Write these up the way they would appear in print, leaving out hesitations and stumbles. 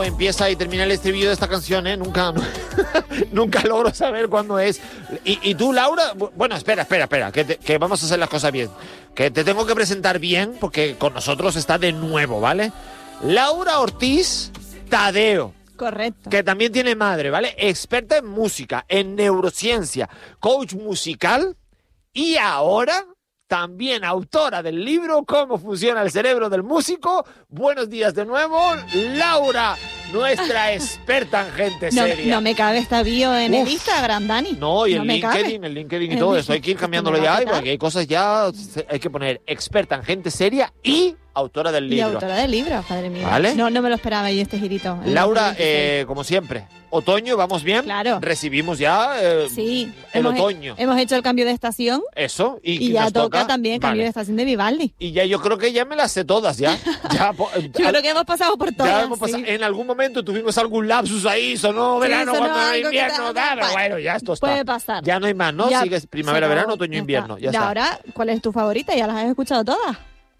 cuándo empieza y termina el estribillo de esta canción, ¿eh? Nunca logro saber cuándo es. Y tú, Laura, bueno, espera, que vamos a hacer las cosas bien. Que te tengo que presentar bien, porque con nosotros está de nuevo, ¿vale? Laura Ortiz Tadeo. Correcto. Que también tiene madre, ¿vale? Experta en música, en neurociencia, coach musical y ahora también autora del libro Cómo funciona el cerebro del músico. Buenos días de nuevo, Laura, nuestra experta en gente seria. No me cabe esta bio en el Instagram, Dani. No, y el LinkedIn y todo eso. Hay que ir cambiándolo ya, porque hay cosas ya, hay que poner experta en gente seria y autora del libro. Y autora del libro, padre mío. ¿Vale? No me lo esperaba yo este girito. Laura, como siempre, otoño, ¿vamos bien? Claro. Recibimos ya sí, el otoño. Hemos hecho el cambio de estación. Eso. Y ya toca también cambio de estación de Vivaldi. Y ya yo creo que ya me las sé todas, ya. Yo creo que hemos pasado por todas. Sí. En algún momento tuvimos algún lapsus ahí, sonó verano, cuando era invierno, pero bueno, ya esto está. Puede pasar. Ya no hay más, ¿no? Ya, sigues primavera, verano, otoño, invierno. Ya está. Ahora, ¿cuál es tu favorita? ¿Ya las has escuchado todas?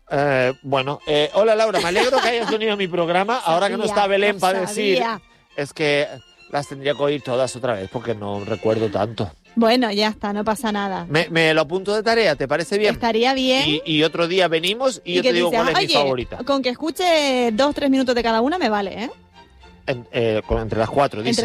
Hola Laura, me alegro que hayas venido a mi programa. Ahora que no está Belén para decir, es que las tendría que oír todas otra vez porque no recuerdo tanto. Bueno, ya está, no pasa nada. Me lo apunto de tarea, ¿te parece bien? Estaría bien. Y otro día venimos y yo te digo cuál es mi favorita. Con que escuche 2-3 minutos de cada una me vale, ¿eh? Entre las 4, dices.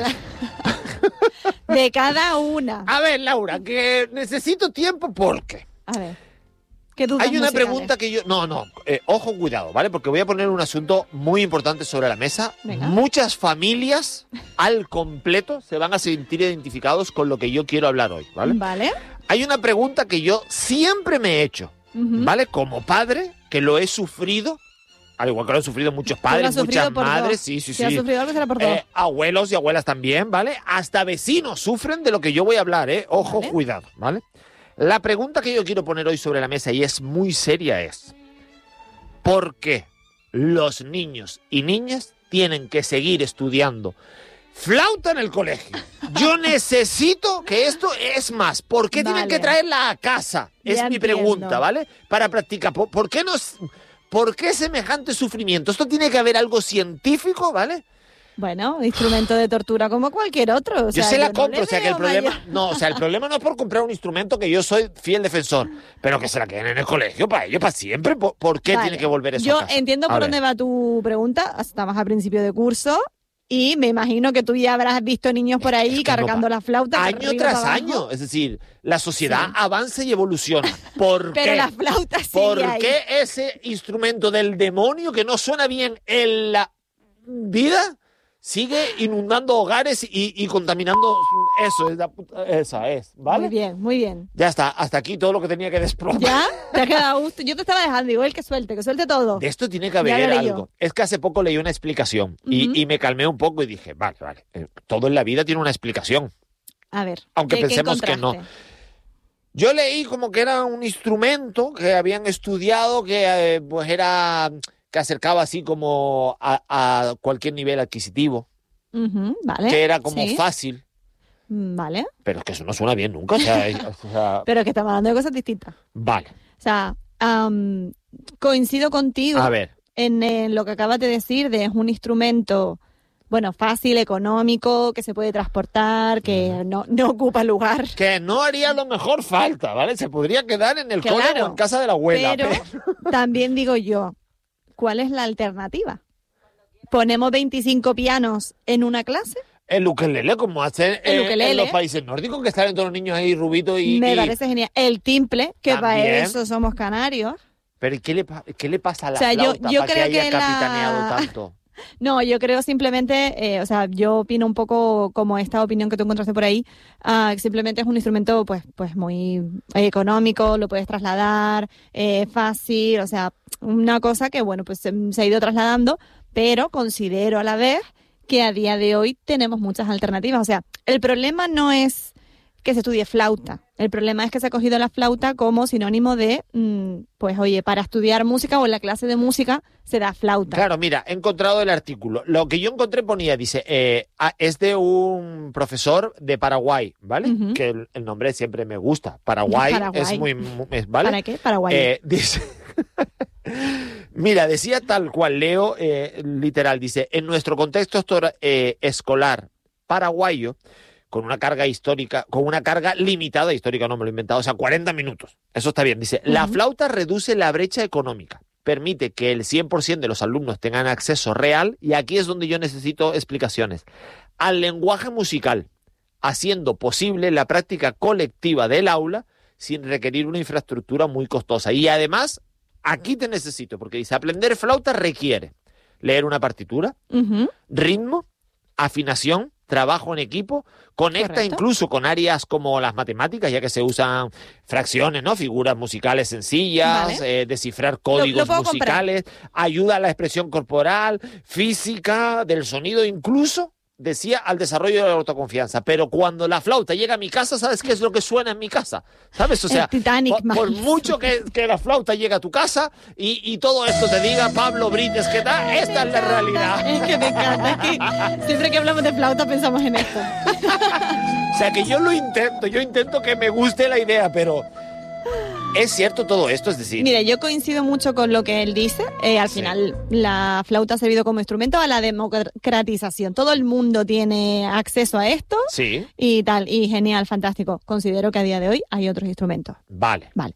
De cada una. A ver, Laura, que necesito tiempo porque... A ver. Hay una pregunta que yo... ojo, cuidado, ¿vale? Porque voy a poner un asunto muy importante sobre la mesa. Venga. Muchas familias al completo se van a sentir identificados con lo que yo quiero hablar hoy, ¿vale? Vale. Hay una pregunta que yo siempre me he hecho, ¿vale? Como padre, que lo he sufrido, al igual que lo han sufrido muchos padres, muchas madres, sí. Si has sufrido algo, será por dos. Abuelos y abuelas también, ¿vale? Hasta vecinos sufren de lo que yo voy a hablar, ¿eh? Ojo, Vale. Cuidado, ¿vale? La pregunta que yo quiero poner hoy sobre la mesa, y es muy seria, es ¿por qué los niños y niñas tienen que seguir estudiando flauta en el colegio? Yo necesito que esto es más. ¿Por qué tienen que traerla a casa? Es mi pregunta, ¿vale? Para practicar. ¿Por qué semejante sufrimiento? Esto tiene que haber algo científico, ¿vale? Bueno, instrumento de tortura como cualquier otro. Yo se la compro, o sea que el problema... No, o sea, el problema no es por comprar un instrumento que yo soy fiel defensor, pero que se la queden en el colegio para ellos, para siempre. ¿Por qué tiene que volver eso a casa? Yo entiendo por dónde va tu pregunta, estabas a principio de curso y me imagino que tú ya habrás visto niños por ahí cargando la flauta. Año tras año, es decir, la sociedad avanza y evoluciona. ¿Por qué? Pero la flauta sigue ¿Por ahí. qué ese instrumento del demonio que no suena bien en la vida sigue inundando hogares y contaminando? Esa es, ¿vale? Muy bien. Ya está, hasta aquí todo lo que tenía que desplomar. ¿Ya? ¿Te ha quedado gusto? Yo te estaba dejando, igual que suelte todo. De esto tiene que haber algo. Es que hace poco leí una explicación y me calmé un poco y dije, vale, todo en la vida tiene una explicación. A ver, aunque pensemos que no. Yo leí como que era un instrumento que habían estudiado que pues era... que acercaba así como a cualquier nivel adquisitivo. Vale. Que era como fácil. Vale. Pero es que eso no suena bien nunca. O sea, pero que estamos hablando de cosas distintas. Vale. O sea, coincido contigo en lo que acabas de decir, de es un instrumento, bueno, fácil, económico, que se puede transportar, que no ocupa lugar. Que no haría lo mejor falta, ¿vale? Se podría quedar en el cole o en casa de la abuela. Pero también digo yo, ¿cuál es la alternativa? ¿Ponemos 25 pianos en una clase? El ukelele, como hacen en los países nórdicos, que están todos los niños ahí rubitos y... Me parece genial. El timple, que también. Para eso somos canarios. Pero ¿qué le pasa a la flauta yo para creo que haya capitaneado tanto? No, yo creo simplemente, yo opino un poco como esta opinión que tú encontraste por ahí, simplemente es un instrumento pues muy económico, lo puedes trasladar, fácil, o sea, una cosa que bueno, pues se ha ido trasladando, pero considero a la vez que a día de hoy tenemos muchas alternativas. O sea, el problema no es que se estudie flauta. El problema es que se ha cogido la flauta como sinónimo de, pues oye, para estudiar música o en la clase de música se da flauta. Claro, mira, he encontrado el artículo. Lo que yo encontré ponía, dice, es de un profesor de Paraguay, ¿vale? Ujú. Que el nombre siempre me gusta. Paraguay, Paraguay. es muy, ¿vale? ¿Para qué? Paraguay. Dice... Mira, decía tal cual, leo literal, dice, en nuestro contexto escolar paraguayo, con una carga histórica, con una carga limitada, histórica no me lo he inventado, o sea, 40 minutos. Eso está bien. Dice, la flauta reduce la brecha económica, permite que el 100% de los alumnos tengan acceso real, y aquí es donde yo necesito explicaciones, al lenguaje musical, haciendo posible la práctica colectiva del aula sin requerir una infraestructura muy costosa. Y además, aquí te necesito, porque dice, aprender flauta requiere leer una partitura, Ujú. ritmo, afinación, trabajo en equipo, conecta Correcto. incluso con áreas como las matemáticas, ya que se usan fracciones, ¿no? Figuras musicales sencillas, Vale. descifrar códigos puedo musicales, ayuda a la expresión corporal, física, del sonido, incluso, decía, al desarrollo de la autoconfianza. Pero cuando la flauta llega a mi casa, ¿sabes qué es lo que suena en mi casa? ¿Sabes? O sea, El Titanic, por más. mucho que la flauta llegue a tu casa y todo esto te diga, Pablo Brites, ¿qué tal? Esta es la realidad. Es que me encanta, es que siempre que hablamos de flauta pensamos en esto. O sea, que yo intento que me guste la idea, pero ¿es cierto todo esto? Es decir, Mira, yo coincido mucho con lo que él dice. Al Sí. final, la flauta ha servido como instrumento a la democratización. Todo el mundo tiene acceso a esto sí, y tal. Y genial, fantástico. Considero que a día de hoy hay otros instrumentos. vale. Vale.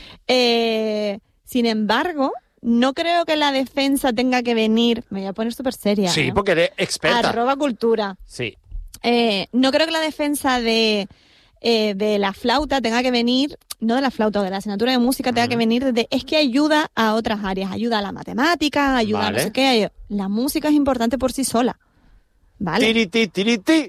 Sin embargo, no creo que la defensa tenga que venir. Me voy a poner súper seria. Sí, ¿eh? porque eres experta. @cultura. Sí, No creo que la defensa de la flauta tenga que venir, no de la flauta, de la asignatura de música tenga que venir de, es que ayuda a otras áreas, ayuda a la matemática, ayuda a Vale. no sé qué. La música es importante por sí sola, ¿vale? tiriti, tiriti.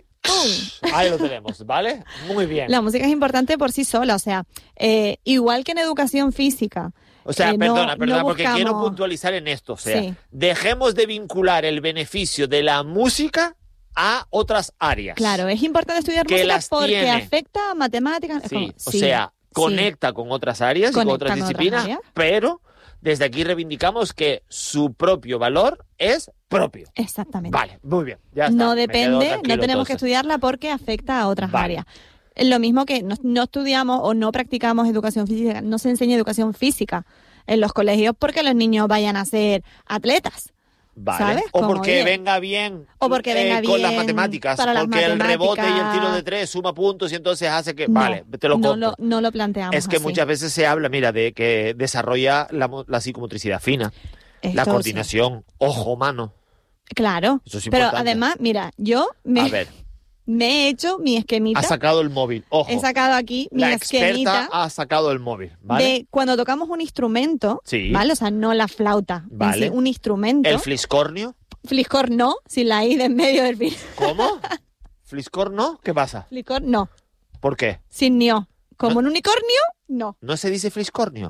Ahí lo tenemos, ¿vale? Muy bien. La música es importante por sí sola, o sea, igual que en educación física. O sea, no- perdona, no porque buscamos- quiero puntualizar en esto. O sea, Sí. dejemos de vincular el beneficio de la música a otras áreas. Claro, es importante estudiar Que música las porque tiene. afecta a matemáticas. es Sí, como- o sí, sea, sí. conecta con otras áreas y con Conecta otras con otras disciplinas, áreas. pero desde aquí reivindicamos que su propio valor es propio. Exactamente. Vale, muy bien. Ya está, No me quedo depende, tranquilo, no tenemos que entonces. estudiarla porque afecta a otras Vale. áreas. Lo mismo que no estudiamos o no practicamos educación física, no se enseña educación física en los colegios porque los niños vayan a ser atletas. Vale. ¿sabes? O Como, porque oye, venga bien, o porque venga con las bien matemáticas, para las porque el rebote y el matemáticas. tiro de tres suma puntos y entonces hace que... No, vale, te lo compro. no lo planteamos Es que así. muchas veces se habla, mira, de que desarrolla la psicomotricidad fina, la Esto sí. coordinación, ojo-mano. Claro, Eso es pero importante. además, mira, yo A ver, me he hecho mi esquemita, ha sacado el móvil, ojo. he sacado aquí mi La esquemita experta ha sacado el móvil, ¿vale? de cuando tocamos un instrumento, Sí. ¿vale? O sea, no la flauta, en Vale. sí, un instrumento. El fliscornio, Fliscor no, sin la I de en medio del fin. ¿cómo? ¿Fliscor no? ¿Qué pasa? Fliscor no, ¿Por qué? sin nio. Como No. un unicornio, no, ¿No se dice fliscornio?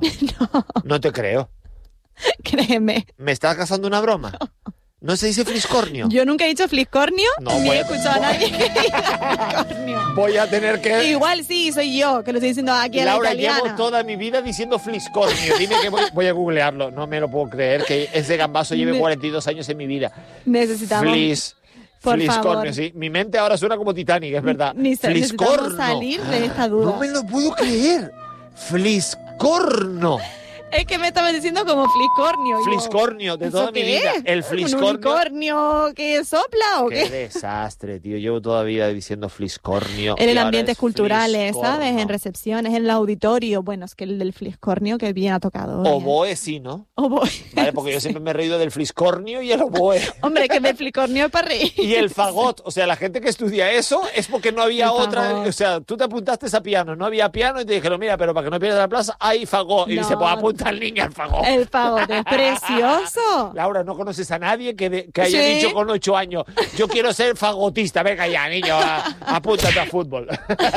No te creo. créeme. ¿Me estás gastando una broma? ¿No se dice fliscornio? Yo nunca he dicho fliscornio, No, ni voy he a- escuchado a nadie que diga fliscornio. Voy a tener que... Igual sí, soy yo, que lo estoy diciendo aquí a la Laura, italiana. llevo toda mi vida diciendo fliscornio. Dime que voy a googlearlo. No me lo puedo creer que ese gambazo lleve Ne- 42 años en mi vida. Necesitamos... Por Fliscornio, favor. sí. Mi mente ahora suena como Titanic, es verdad. Necesitamos Fliscorno. salir de esta duda. No me lo puedo creer. Fliscorno. Es que me estabas diciendo como fliscornio. y yo, Fliscornio, de ¿eso toda mi qué vida. es? El ¿Un fliscornio. unicornio que sopla o Qué qué? desastre, tío. Llevo toda la vida diciendo fliscornio. En y el ahora ambientes es culturales, fliscorno. ¿sabes? En recepciones, en el auditorio. Bueno, es que el del fliscornio que bien ha tocado. Oboe sí, ¿no? Oboe. Vale, porque yo siempre me he reído del fliscornio y el oboe. Hombre, que del fliscornio es para reír. Y el fagot, o sea, la gente que estudia eso es porque no había El otra, fagot. o sea, tú te apuntaste a piano, no había piano y te dijeron, mira, pero para que no pierdas la plaza hay fagot. Y No, dice, pues apunta al niño al fagot. El fagot es precioso. Laura, ¿no conoces a nadie que haya Sí. dicho con 8 años, yo quiero ser fagotista? Venga ya, niño, apúntate a fútbol.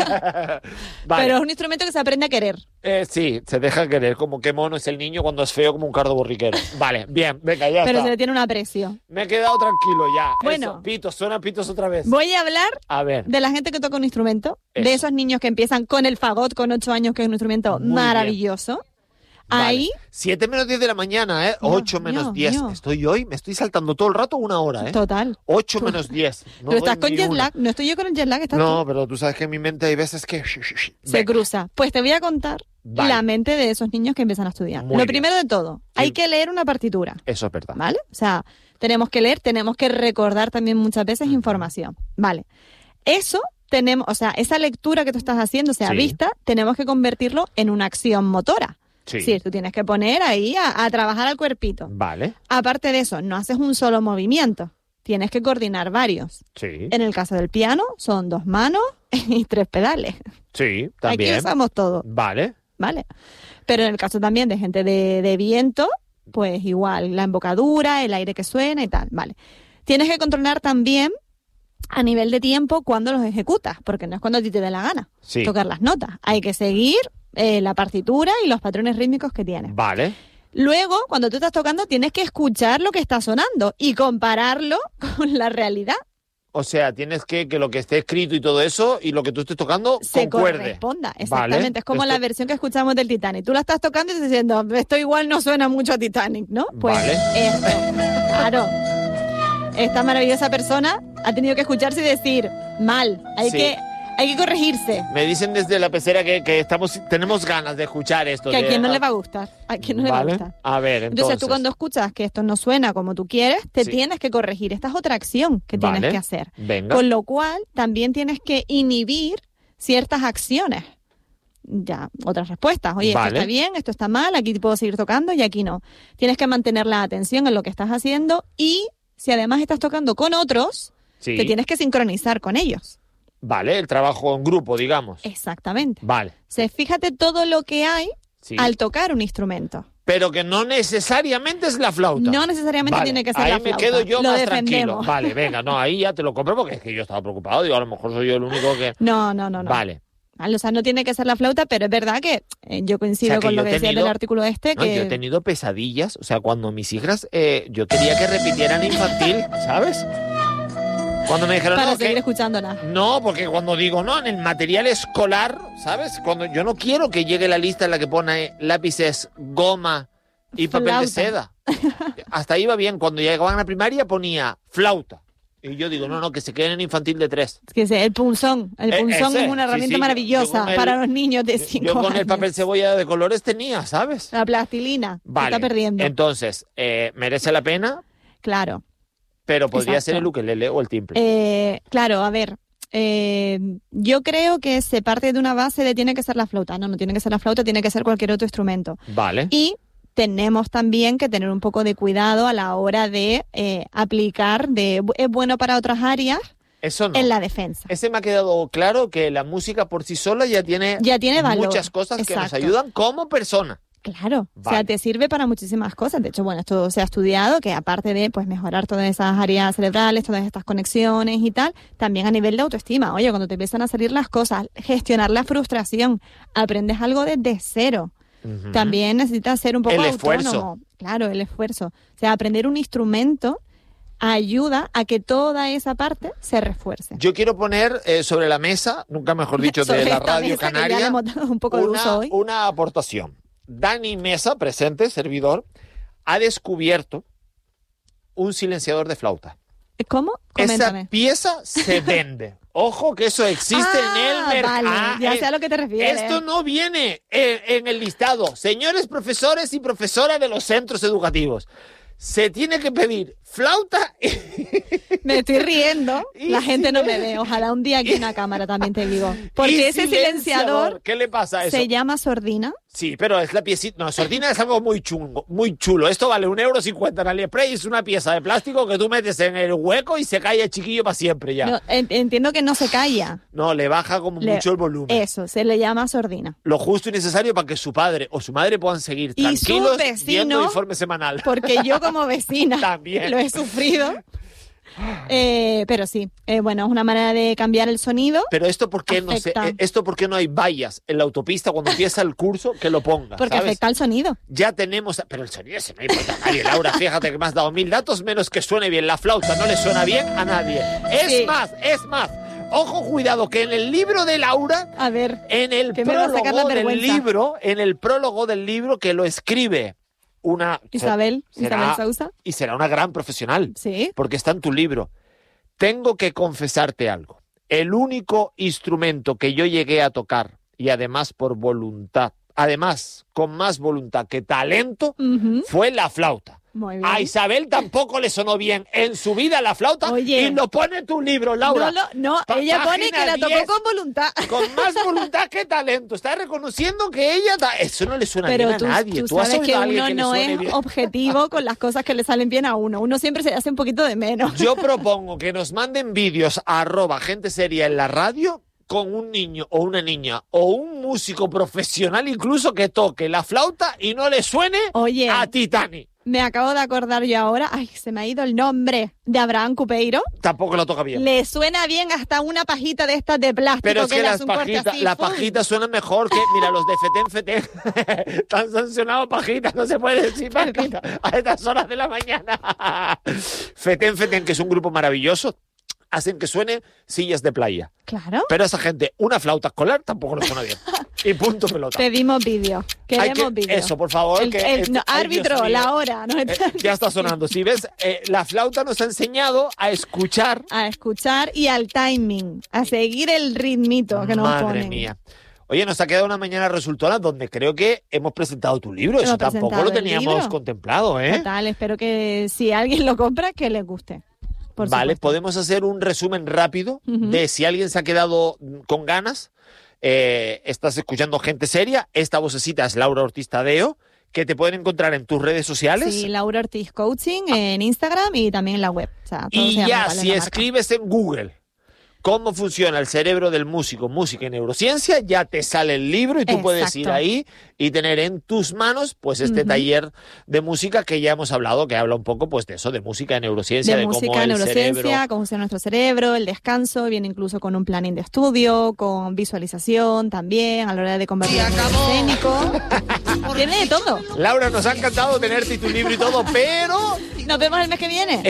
Vale. Pero es un instrumento que se aprende a querer. Sí, se deja querer, como que mono es el niño cuando es feo como un cardo borriquero. Vale, bien, venga, ya Pero está. se le tiene un aprecio. Me he quedado tranquilo ya. Bueno. Eso, pitos, suena pitos otra vez. Voy a hablar A ver. de la gente que toca un instrumento, Eso. de esos niños que empiezan con el fagot con 8 años, que es un instrumento Muy maravilloso. Vale. Ahí, 7 menos 10 de la mañana, ¿eh? Mío, 8 menos mío, 10. mío. Estoy hoy, me estoy saltando todo el rato 1 hora, ¿eh? total. 8 menos 10. No Pero estás doy con ni jet una. lag, no estoy yo con el jet lag, estás No, tú. pero tú sabes que en mi mente hay veces que... Se Venga. cruza. Pues te voy a contar Vale. la mente de esos niños que empiezan a estudiar. Muy Lo bien. primero de todo, hay Sí. que leer una partitura, Eso es verdad. ¿vale? O sea, tenemos que leer, tenemos que recordar también muchas veces información, ¿vale? Eso tenemos, o sea, esa lectura que tú estás haciendo, o sea, Sí. vista, tenemos que convertirlo en una acción motora. Sí. Es decir, tú tienes que poner ahí a trabajar al cuerpito. Vale. Aparte de eso, no haces un solo movimiento, tienes que coordinar varios. Sí. En el caso del piano, son 2 manos y 3 pedales. Sí, Aquí también. usamos todo, Vale. ¿vale? Pero en el caso también de gente de viento, pues igual, la embocadura, el aire que suena y tal, ¿vale? Tienes que controlar también a nivel de tiempo cuando los ejecutas, porque no es cuando a ti te dé la gana Sí. tocar las notas. Hay que seguir la partitura y los patrones rítmicos que tiene. Vale. Luego, cuando tú estás tocando, tienes que escuchar lo que está sonando y compararlo con la realidad. O sea, tienes que lo que esté escrito y todo eso y lo que tú estés tocando Se concuerde. corresponda, exactamente. Vale. Es como Esto- la versión que escuchamos del Titanic. Tú la estás tocando y estás diciendo, esto igual no suena mucho a Titanic, ¿no? Pues Vale. esto, claro. Esta maravillosa persona ha tenido que escucharse y decir, mal, hay Sí. que corregirse. Me dicen desde la pecera que tenemos ganas de escuchar esto. Que a de- quien no le va a gustar. A quien no le va a Vale. gustar. A ver, Entonces tú cuando escuchas que esto no suena como tú quieres, te Sí. tienes que corregir. Esta es otra acción que tienes Vale. que hacer. Venga. Con lo cual, también tienes que inhibir ciertas acciones. Ya, otras respuestas. Oye, Vale. esto está bien, esto está mal, aquí puedo seguir tocando y aquí no. Tienes que mantener la atención en lo que estás haciendo y si además estás tocando con otros, Sí. te tienes que sincronizar con ellos. Vale, el trabajo en grupo, digamos. Exactamente. Vale. Fíjate todo lo que hay Sí. al tocar un instrumento. Pero que no necesariamente es la flauta. No necesariamente Vale, tiene que ser ahí la me flauta. quedo yo Lo más defendemos. tranquilo. Vale, venga, no, ahí ya te lo compro porque es que yo estaba preocupado. Digo, a lo mejor soy yo el único que... No. Vale. Vale, o sea, no tiene que ser la flauta, pero es verdad que yo coincido O sea, que con lo yo que he decía tenido- del artículo este, No, que yo he tenido pesadillas. O sea, cuando mis hijas... yo quería que repitieran infantil, ¿sabes? Cuando me dijeron... para no, seguir que- escuchándola. No, porque cuando digo no, en el material escolar, ¿sabes? Cuando yo no quiero que llegue la lista en la que pone lápices, goma y papel de Flauta. seda. Hasta ahí va bien. Cuando llegaban a la primaria ponía flauta. Y yo digo, no, que se queden en infantil de 3. Es que el punzón. El punzón ese, es una sí, herramienta sí, yo maravillosa con el- para los niños de 5 Yo años. con el papel cebolla de colores tenía, ¿sabes? La plastilina. Se Vale. está perdiendo. Entonces, merece la pena, Claro. pero podría Exacto. ser el ukelele o el timple. Claro, a ver. Yo creo que se parte de una base de tiene que ser la flauta. No tiene que ser la flauta, tiene que ser cualquier otro instrumento. Vale. Y tenemos también que tener un poco de cuidado a la hora de aplicar, es bueno para otras áreas Eso no. en la defensa. Ese me ha quedado claro que la música por sí sola ya tiene Valor. muchas cosas que nos Exacto. ayudan como persona. Claro, o sea, Vale. te sirve para muchísimas cosas. De hecho, bueno, esto se ha estudiado que aparte de pues mejorar todas esas áreas cerebrales, todas estas conexiones y tal, también a nivel de autoestima. Oye, cuando te empiezan a salir las cosas, gestionar la frustración, aprendes algo desde cero. Ujú. También necesitas ser un poco El autónomo. esfuerzo. Claro, el esfuerzo. O sea, aprender un instrumento ayuda a que toda esa parte se refuerce. Yo quiero poner sobre la mesa, nunca mejor dicho, Sobre de la esta Radio mesa, que ya le Canaria, hemos dado un poco de uso hoy. una aportación. Dani Mesa, presente, servidor, ha descubierto un silenciador de flauta. ¿Cómo? Coméntame. Esa pieza se vende. Ojo que eso existe en el mercado. Vale, ya sé a lo que te refieres. Esto no viene en el listado. Señores profesores y profesoras de los centros educativos, se tiene que pedir flauta. Me estoy riendo. Y La gente no me silen- ve. Ojalá un día aquí una cámara también te digo. y Porque ese silenciador ¿qué le pasa a eso? se llama sordina. Sí, pero es la piecita. No, sordina es algo muy chungo, muy chulo. Esto vale 1,50 € en AliExpress y es una pieza de plástico que tú metes en el hueco y se cae el chiquillo para siempre ya. No, entiendo que no se calla. No, le baja como mucho el volumen. Eso, se le llama sordina. Lo justo y necesario para que su padre o su madre puedan seguir Y su tranquilos vecino, viendo el informe semanal. Porque yo como vecina También. lo he sufrido. Pero sí, bueno, es una manera de cambiar el sonido. Pero esto por qué Afecta. esto por qué no hay vallas en la autopista cuando empieza el curso que lo ponga, Porque ¿sabes? afecta al sonido. Ya tenemos, pero el sonido se no importa a nadie, Laura, fíjate que me has dado 1000 datos menos que suene bien la flauta, no le suena bien a nadie. Sí. Es más. Ojo, cuidado, que en el libro de Laura, A ver, en el que me va a sacar la prólogo del vergüenza. libro, en el prólogo del libro que lo escribe una Isabel será- Sousa. y será una gran profesional. Sí. Porque está en tu libro. Tengo que confesarte algo. El único instrumento que yo llegué a tocar, y además por voluntad, además con más voluntad que talento, Ujú. fue la flauta. Muy bien. A Isabel tampoco le sonó bien en su vida la flauta. Oye. Y lo pone tu libro, Laura. No, ella pone que la tocó 10, con voluntad. con más voluntad que talento. Está reconociendo que ella... Eso no le suena Pero bien tú, a nadie. tú has sabes oído que a alguien uno que le no suene es bien? objetivo con las cosas que le salen bien a uno. Uno siempre se hace un poquito de menos. Yo propongo que nos manden vídeos a @gente seria en la radio con un niño o una niña o un músico profesional incluso que toque la flauta y no le suene Oye. a Titanic. Me acabo de acordar yo ahora, ay, se me ha ido el nombre de Abraham Cupeiro. Tampoco lo toca bien. Le suena bien hasta una pajita de estas de plástico. Pero es que le las hace un corte pajitas, así, las ¡fum! pajitas suenan mejor que, mira, los de Fetén. Están sancionados pajitas, no se puede decir pajita a estas horas de la mañana. Fetén, que es un grupo maravilloso, hacen que suene sillas de playa. Claro. Pero a esa gente, una flauta escolar tampoco le suena bien. Y punto pelota. Pedimos vídeo. Hay Queremos que- vídeo. Eso, por favor. El, que el- este- no, ay, árbitro, Dios mío. la hora. ¿No? Ya está sonando. Si ves, la flauta nos ha enseñado a escuchar. A escuchar y al timing. A seguir el ritmito que nos Madre ponen. mía. Oye, nos ha quedado una mañana resultona donde creo que hemos presentado tu libro. Hemos Eso tampoco presentado lo el teníamos libro. contemplado, ¿eh? Total, espero que si alguien lo compra, que les guste. Por Vale, supuesto. podemos hacer un resumen rápido Ujú. de si alguien se ha quedado con ganas. Estás escuchando Gente Seria. Esta vocecita es Laura Ortiz Tadeo, que te pueden encontrar en tus redes sociales. Sí, Laura Ortiz Coaching en Instagram y también en la web. O sea, todo Y se llama ya, igual en si la marca. escribes en Google cómo funciona el cerebro del músico, música y neurociencia, ya te sale el libro y tú puedes ir Exacto. ahí y tener en tus manos pues este Ujú. taller de música que ya hemos hablado, que habla un poco pues de eso, de música, de neurociencia, De de cómo música, el neurociencia, cerebro... cómo funciona nuestro cerebro, el descanso, viene incluso con un planning de estudio, con visualización también, a la hora de convertirlo en escénico. Tiene de todo. Laura, nos ha encantado tenerte y tu libro y todo, pero Nos vemos el mes que viene.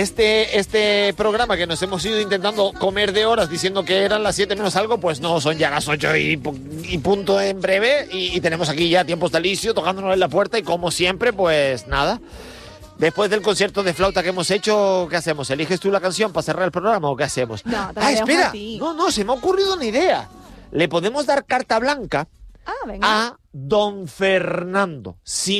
este programa que nos hemos ido intentando comer de horas diciendo que eran las 7 menos algo, pues no, son ya las 8 y punto en breve y tenemos aquí ya tiempo estalicio tocándonos en la puerta y como siempre, pues nada. Después del concierto de flauta que hemos hecho, ¿qué hacemos? ¿Eliges tú la canción para cerrar el programa o qué hacemos? No, te la dejo espera. a ti. No, se me ha ocurrido una idea. Le podemos dar carta blanca Venga. a don Fernando,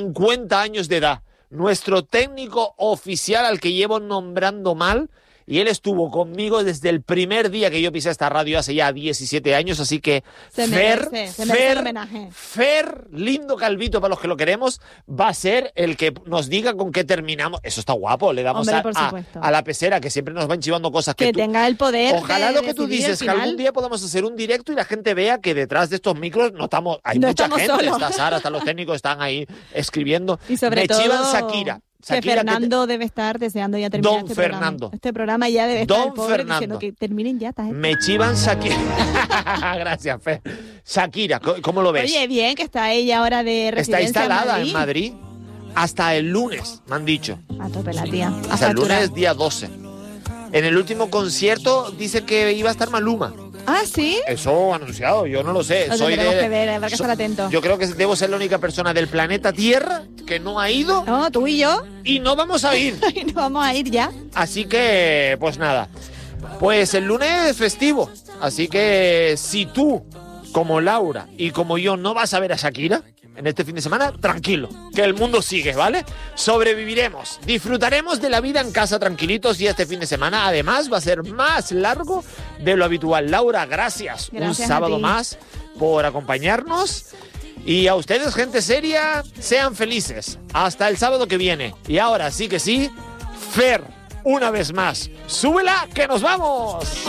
50 años de edad, nuestro técnico oficial al que llevo nombrando mal, y él estuvo conmigo desde el primer día que yo pisé esta radio hace ya 17 años, así que Se merece el homenaje. Fer, lindo calvito para los que lo queremos, va a ser el que nos diga con qué terminamos. Eso está guapo, le damos Hombre, por supuesto. a la pecera, que siempre nos van chivando cosas Que tú- tenga el poder. Ojalá de lo que tú decidir el dices, que algún final. día podamos hacer un directo y la gente vea que detrás de estos micros no estamos, hay No mucha estamos gente, solos. está Sara, están los técnicos, están ahí escribiendo. Y sobre Me todo chivan Shakira. que Shakira, Fernando debe estar deseando ya terminar Don este Fernando. programa. Este programa ya debe Don estar el pobre Fernando. diciendo que terminen ya. esta gente. me chivan Shakira. Gracias, Fer. Shakira, ¿cómo lo ves? Oye, bien que está ella ahora de Está residencia instalada en Madrid. hasta el lunes, me han dicho. A tope la tía. A Hasta el facturar. lunes, día 12. En el último concierto dice que iba a estar Maluma. Ah, ¿sí? Eso anunciado, yo no lo sé. Lo Soy tendremos de, que ver, habrá que so- estar atento. Yo creo que debo ser la única persona del planeta Tierra que no ha ido No, tú y yo. y no vamos a ir. Y nos vamos a ir ya. Así que, pues nada. Pues el lunes es festivo. Así que si tú, como Laura y como yo, no vas a ver a Shakira, en este fin de semana, tranquilo, que el mundo sigue, ¿vale? Sobreviviremos, disfrutaremos de la vida en casa tranquilitos y este fin de semana, además, va a ser más largo de lo habitual. Laura, gracias un sábado más por acompañarnos. Y a ustedes, gente seria, sean felices. Hasta el sábado que viene. Y ahora sí que sí, Fer, una vez más, súbela, que nos vamos.